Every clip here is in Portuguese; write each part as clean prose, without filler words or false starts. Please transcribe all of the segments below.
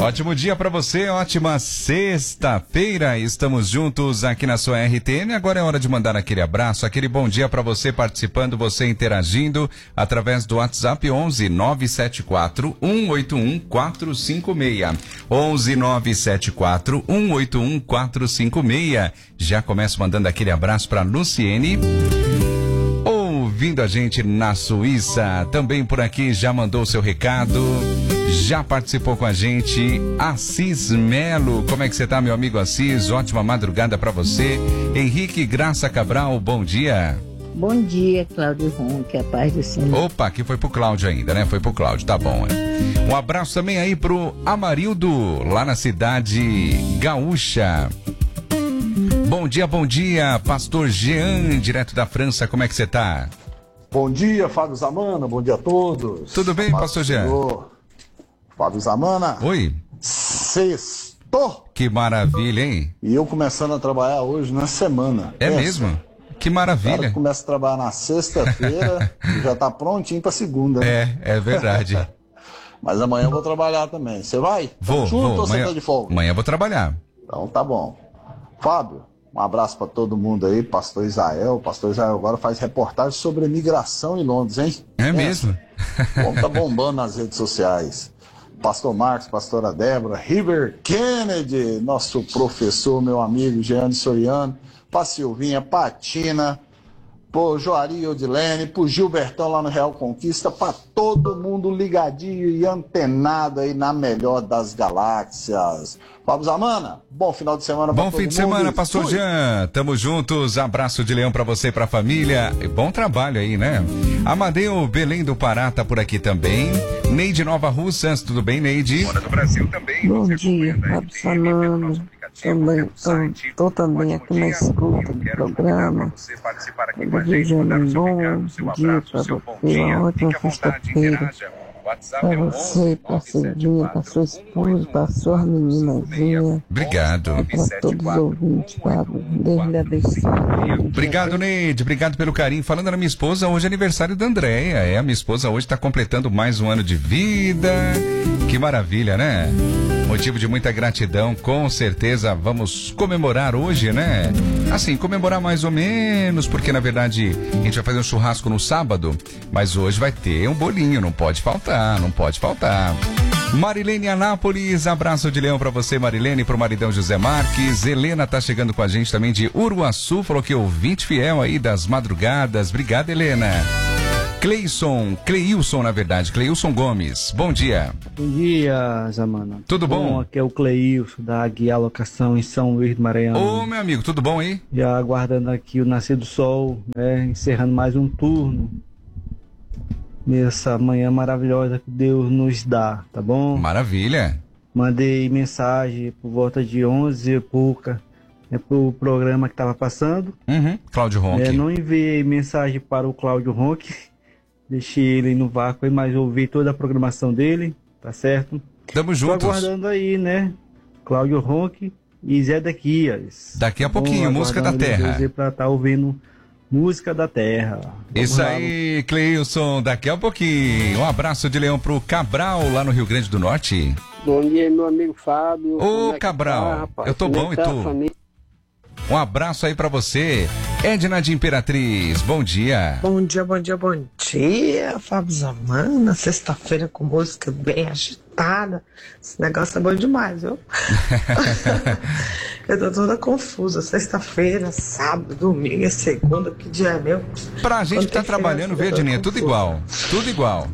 Ótimo dia para você, ótima sexta-feira. Estamos juntos aqui na sua RTM. Agora é hora de mandar aquele abraço, aquele bom dia para você participando, você interagindo através do WhatsApp 11 974 181 456. 11 974 181 456. Já começo mandando aquele abraço para Luciene, ouvindo a gente na Suíça. Também por aqui já mandou seu recado, já participou com a gente, Assis Melo. Como é que você tá, meu amigo Assis? Ótima madrugada para você. Henrique Graça Cabral, bom dia. Bom dia, Cláudio Ronque, a paz do Senhor. Opa, aqui foi pro Cláudio ainda, né? Foi pro Cláudio, tá bom. Um abraço também aí pro Amarildo, lá na cidade gaúcha. Bom dia, pastor Jean, direto da França, como é que você tá? Bom dia, Fábio Zamana, bom dia a todos. Tudo bem, pastor Jean? Fábio Zamana. Oi. Sextou. Que maravilha, hein? E eu começando a trabalhar hoje na semana. É mesmo? Que maravilha. O cara começa a trabalhar na sexta-feira e já tá prontinho pra segunda. Né? É verdade. Mas amanhã eu vou trabalhar também. Você vai? Vou. Ou você tá de folga? Amanhã eu vou trabalhar. Então tá bom. Fábio, um abraço pra todo mundo aí, pastor Israel. O pastor Israel agora faz reportagem sobre imigração em Londres, hein? É mesmo? Bom, tá bombando nas redes sociais. Pastor Marcos, pastora Débora, River Kennedy, nosso professor, meu amigo Jeane Soriano, pra Silvinha, pra Tina, pro Joari Odilene, pro Gilbertão lá no Real Conquista, pra todo mundo ligadinho e antenado aí na melhor das galáxias. Fábio Zamana, bom final de semana pra todo mundo. Bom fim de semana, pastor Jean. Tamo juntos, abraço de leão pra você e pra família. E bom trabalho aí, né? Amadeu Belém do Pará tá por aqui também. Neide Nova Russas, tudo bem, Neide? Fora do Brasil também. Bom dia, Fábio Zamana. Estou também aqui na escuta do programa. Desejando um bom dia para você, uma ótima sexta-feira. Para você, para a Cidinha, para sua esposa, para sua meninazinha. Obrigado. E para todos os ouvintes, Fábio. Deus lhe abençoe. Obrigado, Neide. Obrigado pelo carinho. Falando na minha esposa, hoje é aniversário da Andréia. A minha esposa hoje está completando mais um ano de vida. Que maravilha, né? Motivo de muita gratidão, com certeza vamos comemorar hoje, né? Assim, comemorar mais ou menos, porque na verdade a gente vai fazer um churrasco no sábado, mas hoje vai ter um bolinho, não pode faltar, não pode faltar. Marilene Anápolis, abraço de leão pra você, Marilene, pro maridão José Marques. Helena tá chegando com a gente também de Uruaçu, falou que ouvinte fiel aí das madrugadas. Obrigado, Helena. Cleilson, na verdade, Cleilson Gomes, bom dia. Bom dia, Zamana. Tudo bom? Aqui é o Cleilson, da Guia Locação em São Luís do Maranhão. Ô, meu amigo, tudo bom aí? Já aguardando aqui o nascer do sol, né, encerrando mais um turno nessa manhã maravilhosa que Deus nos dá, tá bom? Maravilha. Mandei mensagem por volta de 11 e pouca, pro programa que estava passando. Cláudio Ronque. Não enviei mensagem para o Cláudio Ronque. Deixei ele no vácuo aí, mas ouvi toda a programação dele, tá certo? Tamo juntos. Tô aguardando aí, né? Cláudio Ronque e Zé Dequias. Daqui a pouquinho, Música da Terra. Pra estar ouvindo Música da Terra. Isso aí, Cleilson, daqui a pouquinho. Um abraço de leão pro Cabral, lá no Rio Grande do Norte. Bom dia, meu amigo Fábio. Ô, Cabral, eu tô bom e tu? Um abraço aí pra você. Edna de Imperatriz, bom dia. Bom dia, Fábio Zamana. Sexta-feira com música bem agitada. Esse negócio é bom demais, viu? Eu tô toda confusa. Sexta-feira, sábado, domingo, segunda, que dia é meu? Pra gente que tá trabalhando, vê, Edninha, tudo igual. Tudo igual.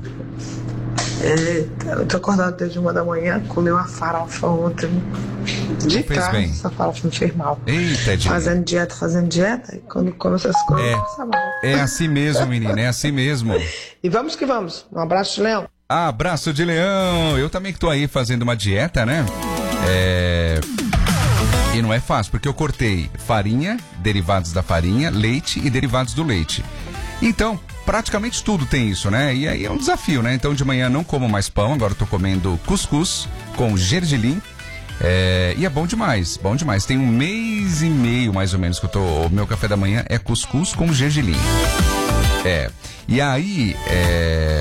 Eita, eu tô acordado desde 1 da manhã, comi uma farofa ontem. De carne, essa farofa me fez mal. Eita, Edinha. Fazendo dieta, e quando come essas coisas, passa mal. É assim mesmo, menina, é assim mesmo. E vamos que vamos. Um abraço de leão. Abraço de leão. Eu também que tô aí fazendo uma dieta, né? E não é fácil, porque eu cortei farinha, derivados da farinha, leite e derivados do leite. Então, praticamente tudo tem isso, né? E aí é um desafio, né? Então de manhã não como mais pão, agora eu tô comendo cuscuz com gergelim. E é bom demais, bom demais. Tem 1 mês e meio, mais ou menos, que o meu café da manhã é cuscuz com gergelim. E aí, não como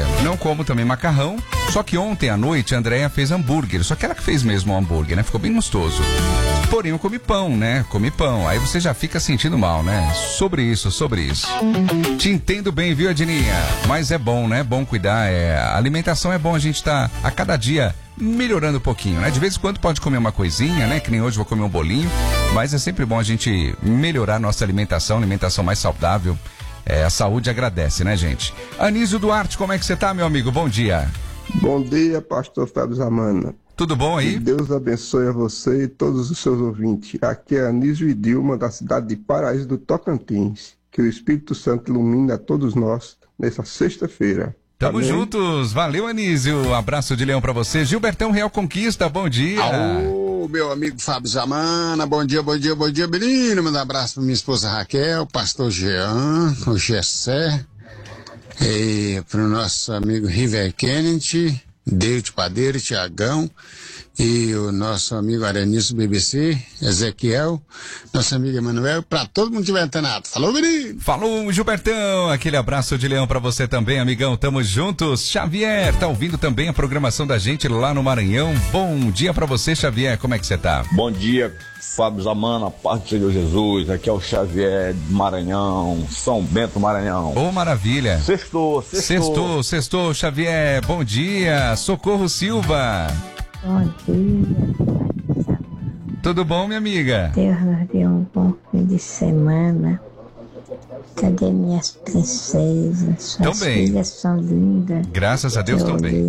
como também macarrão. Só que ontem à noite a Andréia fez hambúrguer. Só que ela que fez mesmo o hambúrguer, né? Ficou bem gostoso. Porém, eu comi pão, né? Comi pão. Aí você já fica sentindo mal, né? Sobre isso. Te entendo bem, viu, Edininha? Mas é bom, né? É bom cuidar. A alimentação é bom, a gente tá a cada dia melhorando um pouquinho, né? De vez em quando pode comer uma coisinha, né? Que nem hoje vou comer um bolinho. Mas é sempre bom a gente melhorar nossa alimentação mais saudável. A saúde agradece, né, gente? Anísio Duarte, como é que você tá, meu amigo? Bom dia. Bom dia, pastor Fábio Zamana. Tudo bom aí? Que Deus abençoe a você e todos os seus ouvintes. Aqui é Anísio e Dilma, da cidade de Paraíso do Tocantins. Que o Espírito Santo ilumine a todos nós nessa sexta-feira. Tamo juntos, valeu, Anísio. Abraço de leão pra você. Gilbertão Real Conquista, bom dia. Alô, meu amigo Fábio Zamana, bom dia, menino. Manda um abraço pra minha esposa Raquel, pastor Jean, o Gessé, e pro nosso amigo River Kennedy, Deute Padeiro, Tiagão, e o nosso amigo Aranício BBC, Ezequiel, nosso amigo Emanuel, pra todo mundo que tiver antenado. Falou, menino! Falou, Gilbertão! Aquele abraço de leão pra você também, amigão. Tamo juntos. Xavier, tá ouvindo também a programação da gente lá no Maranhão. Bom dia pra você, Xavier. Como é que você tá? Bom dia, Fábio Zamana, paz do Senhor Jesus. Aqui é o Xavier de Maranhão, São Bento, Maranhão. Ô, maravilha! Sextou, Xavier. Bom dia. Socorro Silva. Bom dia. Tudo bom, minha amiga? Deus nos deu um bom fim de semana. Cadê minhas princesas? Suas filhas são lindas. Graças a Deus também.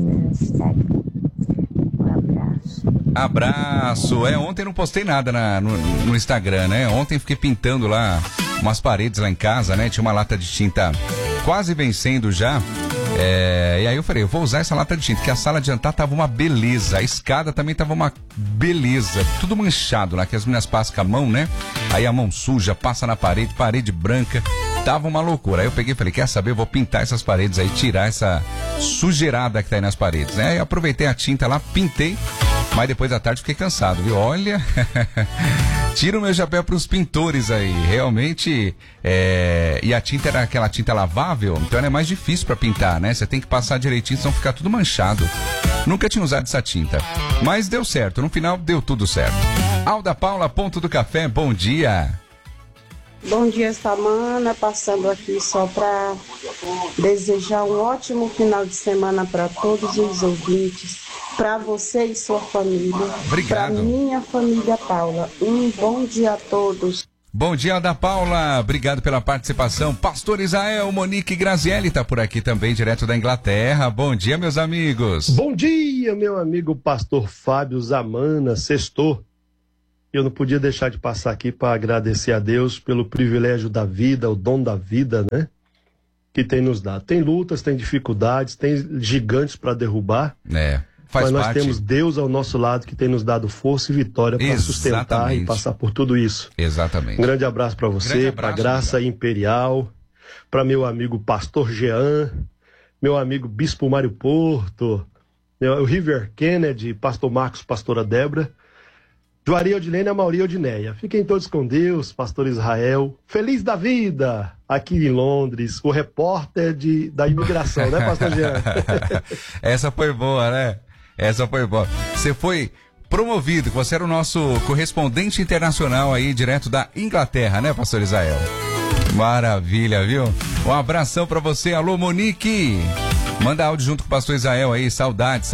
Um abraço. Ontem não postei nada no Instagram, né? Ontem fiquei pintando lá umas paredes lá em casa, né? Tinha uma lata de tinta quase vencendo já. E aí eu falei, eu vou usar essa lata de tinta, que a sala de jantar tava uma beleza, a escada também tava uma beleza, tudo manchado lá, que as meninas passam com a mão, né? Aí a mão suja, passa na parede branca, tava uma loucura. Aí eu peguei e falei, quer saber, eu vou pintar essas paredes aí, tirar essa sujeirada que tá aí nas paredes, né? Aí eu aproveitei a tinta lá, pintei, mas depois da tarde fiquei cansado, viu? Olha, tiro o meu chapéu pros pintores aí, realmente, e a tinta era aquela tinta lavável, então ela é mais difícil pra pintar, né? Você tem que passar direitinho, senão fica tudo manchado. Nunca tinha usado essa tinta, mas deu certo, no final deu tudo certo. Alda Paula, Ponto do Café, bom dia. Bom dia, Samana, passando aqui só para desejar um ótimo final de semana para todos os ouvintes, para você e sua família. Obrigado. Para minha família Paula, um bom dia a todos. Bom dia, Alda Paula, obrigado pela participação. Pastor Israel, Monique Grazielli tá por aqui também, direto da Inglaterra. Bom dia, meus amigos. Bom dia, meu amigo pastor Fábio Zamana, sextou. Eu não podia deixar de passar aqui para agradecer a Deus pelo privilégio da vida, o dom da vida, né? Que tem nos dado. Tem lutas, tem dificuldades, tem gigantes para derrubar. Mas nós temos Deus ao nosso lado que tem nos dado força e vitória para sustentar e passar por tudo isso. Exatamente. Um grande abraço para você, para a Graça Imperial, para meu amigo Pastor Jean, meu amigo Bispo Mário Porto, o River Kennedy, Pastor Marcos, Pastora Débora, Juari Odilene e a Mauri Odineia. Fiquem todos com Deus, Pastor Israel. Feliz da vida aqui em Londres, o repórter da imigração, né, Pastor Jean? Essa foi boa, né? Essa foi boa. Você foi promovido, você era o nosso correspondente internacional aí, direto da Inglaterra, né, Pastor Israel? Maravilha, viu? Um abração pra você. Alô, Monique. Manda áudio junto com o Pastor Israel aí. Saudades.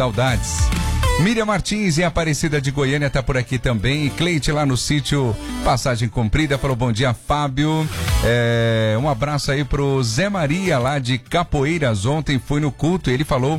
Miriam Martins e Aparecida de Goiânia tá por aqui também. E Cleite lá no sítio Passagem Comprida falou bom dia, Fábio. Um abraço aí pro Zé Maria lá de Capoeiras. Ontem fui no culto e ele falou,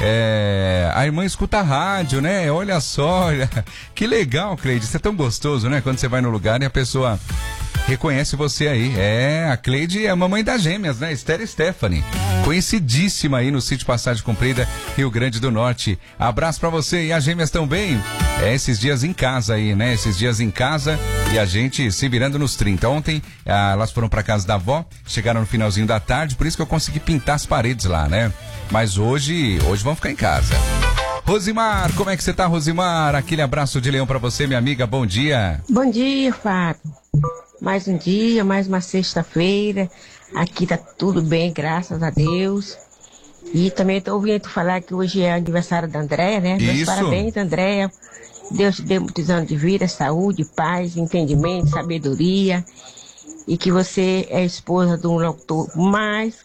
a irmã escuta a rádio, né? Olha só, que legal, Cleide. Isso é tão gostoso, né? Quando você vai no lugar e a pessoa reconhece você aí. A Cleide é a mamãe das gêmeas, né? Esther e Stephanie. Conhecidíssima aí no sítio Passagem Comprida, Rio Grande do Norte. Abraço pra você. E as gêmeas também. Esses dias em casa aí, né? Esses dias em casa e a gente se virando nos 30. Ontem, elas foram pra casa da avó, chegaram no finalzinho da tarde, por isso que eu consegui pintar as paredes lá, né? Mas hoje vão ficar em casa. Rosimar, como é que você tá, Rosimar? Aquele abraço de leão pra você, minha amiga. Bom dia. Bom dia, Fábio. Mais um dia, mais uma sexta-feira. Aqui tá tudo bem, graças a Deus. E também estou ouvindo falar que hoje é aniversário da Andréia, né? Meus Isso. parabéns, Andréia. Deus te dê muitos anos de vida, saúde, paz, entendimento, sabedoria. E que você é esposa de um locutor mais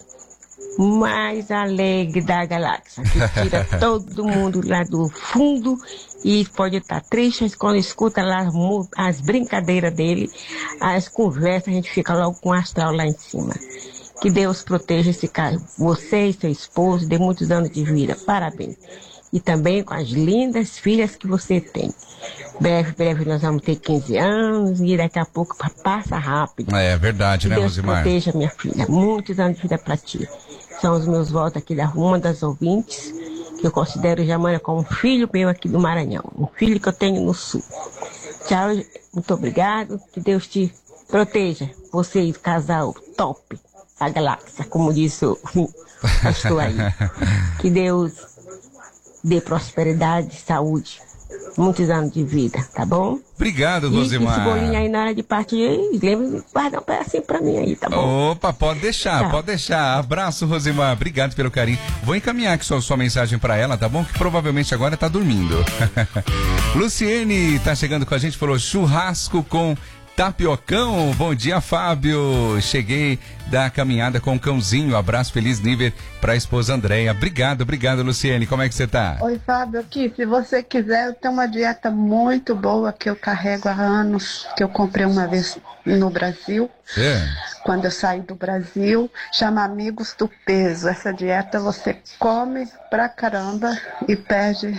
alegre da galáxia. Que tira todo mundo lá do fundo e pode estar triste, mas quando escuta lá as brincadeiras dele, as conversas, a gente fica logo com o astral lá em cima. Que Deus proteja esse caso, você e seu esposo, dê muitos anos de vida. Parabéns. E também com as lindas filhas que você tem. Breve nós vamos ter 15 anos e daqui a pouco passa rápido. É verdade, né, Rosimar? Deus proteja, minha filha. Muitos anos de vida para ti. São os meus votos aqui da Rua das Ouvintes, que eu considero Jamana como um filho meu aqui do Maranhão. Um filho que eu tenho no Sul. Tchau, muito obrigado. Que Deus te proteja. Vocês, casal top. A galáxia, como disse o pastor aí. Que Deus dê prosperidade, saúde, muitos anos de vida, tá bom? Obrigado, Rosimar. E esse bolinho aí na hora de partir, lembra de guardar um pedacinho pra mim aí, tá bom? Opa, pode deixar, pode deixar. Abraço, Rosimar. Obrigado pelo carinho. Vou encaminhar aqui sua mensagem pra ela, tá bom? Que provavelmente agora tá dormindo. Luciene tá chegando com a gente, falou churrasco com tapiocão. Bom dia, Fábio. Cheguei da caminhada com o cãozinho. Abraço, feliz nível para a esposa Andréia. Obrigado, Luciene. Como é que você tá? Oi, Fábio. Aqui, se você quiser, eu tenho uma dieta muito boa que eu carrego há anos, que eu comprei uma vez no Brasil. Quando eu saí do Brasil, chama Amigos do Peso. Essa dieta você come pra caramba e perde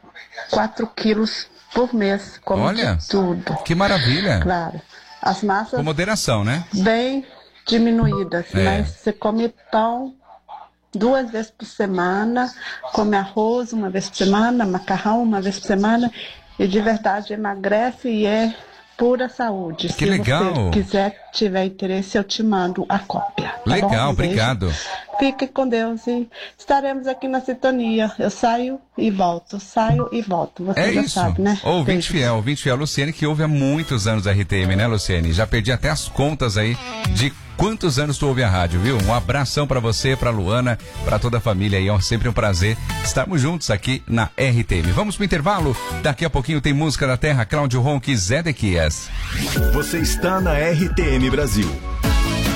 4 quilos por mês, como olha, de tudo. Que maravilha. Claro. As massas com moderação, né? Bem diminuídas, mas você come pão 2 vezes por semana, come arroz 1 vez por semana, macarrão 1 vez por semana, e de verdade emagrece e é pura saúde. Que Se legal. você quiser, tiver interesse, eu te mando a cópia. Tá legal, bom? obrigado. Fique com Deus e estaremos aqui na sintonia. Eu saio e volto, Você já isso. sabe, né? Ouvinte fiel, Luciene, que ouve há muitos anos a RTM, né, Luciene? Já perdi até as contas aí de quantos anos tu ouve a rádio, viu? Um abração pra você, pra Luana, pra toda a família aí. É sempre um prazer estarmos juntos aqui na RTM. Vamos pro intervalo? Daqui a pouquinho tem música da terra, Cláudio Ronque e Zedequias. Você está na RTM Brasil.